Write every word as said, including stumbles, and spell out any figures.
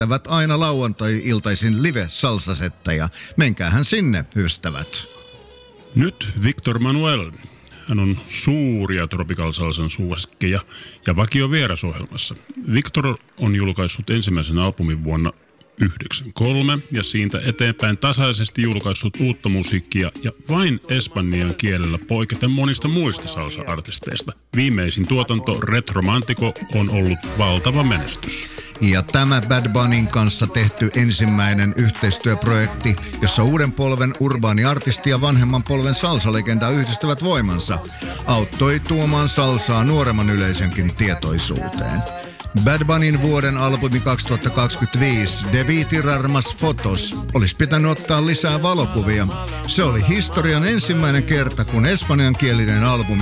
aina lauantai-iltaisin live-salsasetteja. Menkäähän sinne, ystävät. Nyt Victor Manuel. Hän on suuria Tropical Salsan suosikkeja ja vakio vierasohjelmassa. Victor on julkaissut ensimmäisen albumin vuonna yhdeksänkymmentäkolme ja siitä eteenpäin tasaisesti julkaissut uutta musiikkia ja vain espanjan kielellä poiketen monista muista salsa-artisteista. Viimeisin tuotanto Retromantico on ollut valtava menestys. Ja tämä Bad Bunnyn kanssa tehty ensimmäinen yhteistyöprojekti, jossa uuden polven urbaaniartisti ja vanhemman polven salsalegenda yhdistävät voimansa, auttoi tuomaan salsaa nuoremman yleisönkin tietoisuuteen. Bad Bunnyn vuoden albumi kaksituhattakaksikymmentäviisi, Debí tirar más fotos, olisi pitänyt ottaa lisää valokuvia. Se oli historian ensimmäinen kerta, kun espanjankielinen albumi